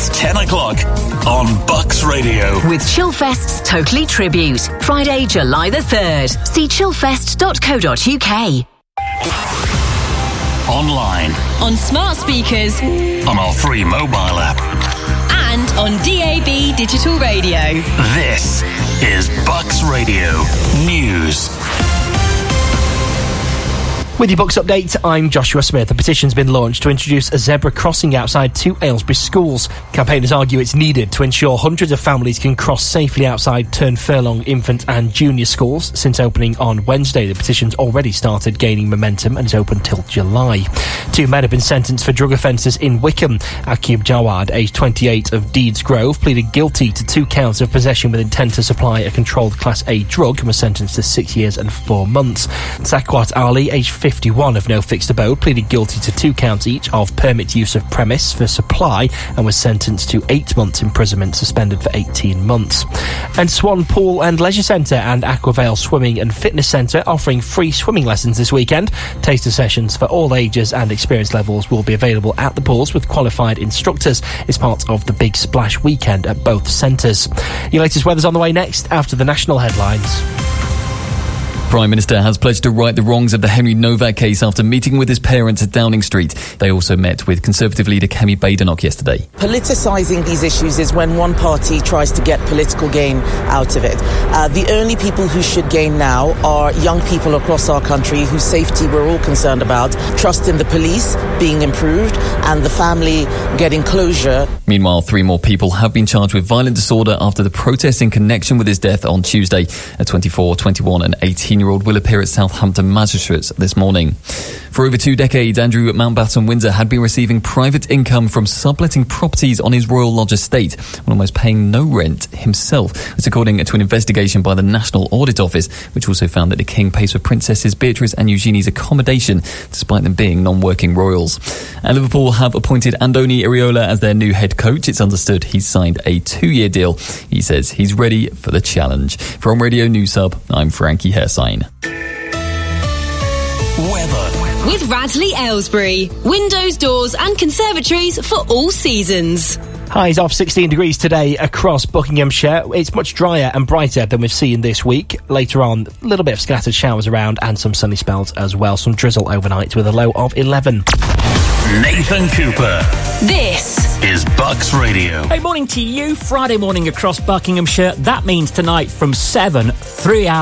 It's 10 o'clock on Bucks Radio. With Chillfest's Totally Tribute. Friday, July the 3rd. See chillfest.co.uk. Online. On smart speakers. On our free mobile app. And on DAB Digital Radio. This is Bucks Radio News. With your Bucks update, I'm Joshua Smith. A petition's been launched to introduce a zebra crossing outside 2 Aylesbury schools. Campaigners argue it's needed to ensure hundreds of families can cross safely outside Turn Furlong infant and junior schools. Since opening on Wednesday, the petition's already started gaining momentum and is open till July. 2 men have been sentenced for drug offences in Wickham. Akib Jawad, aged 28, of Deeds Grove, pleaded guilty to 2 counts of possession with intent to supply a controlled Class A drug and was sentenced to 6 years and 4 months. Sakwat Ali, aged 51, of no fixed abode, pleaded guilty to 2 counts each of permit use of premise for supply and was sentenced to 8 months imprisonment, suspended for 18 months. And Swan Pool and Leisure Centre and Aquavale Swimming and Fitness Centre offering free swimming lessons this weekend. Taster sessions for all ages and experience levels will be available at the pools with qualified instructors. It's part of the Big Splash weekend at both centres. Your latest weather's on the way next after the national headlines. Prime Minister has pledged to right the wrongs of the Henry Novak case after meeting with his parents at Downing Street. They also met with Conservative leader Kemi Badenoch yesterday. Politicising these issues is when one party tries to get political gain out of it. The only people who should gain now are young people across our country whose safety we're all concerned about, trust in the police being improved and the family getting closure. Meanwhile, 3 more people have been charged with violent disorder after the protests in connection with his death on Tuesday. A 24, 21 and 18-year-old will appear at Southampton magistrates this morning. For over 2 decades, Andrew Mountbatten Windsor had been receiving private income from subletting properties on his Royal Lodge estate, while almost paying no rent himself. That's according to an investigation by the National Audit Office, which also found that the King pays for Princesses Beatrice and Eugenie's accommodation, despite them being non-working royals. And Liverpool have appointed Andoni Iraola as their new head coach. It's understood he's signed a 2-year deal. He says he's ready for the challenge. From Radio News Hub, I'm Frankie Hersign. Weather. With Radley Aylesbury. Windows, doors and conservatories for all seasons. Highs of 16 degrees today across Buckinghamshire. It's much drier and brighter than we've seen this week. Later on, a little bit of scattered showers around and some sunny spells as well. Some drizzle overnight with a low of 11. Nathan Cooper. This is Bucks Radio. Hey, morning to you. Friday morning across Buckinghamshire. That means tonight from 7, 3 hours.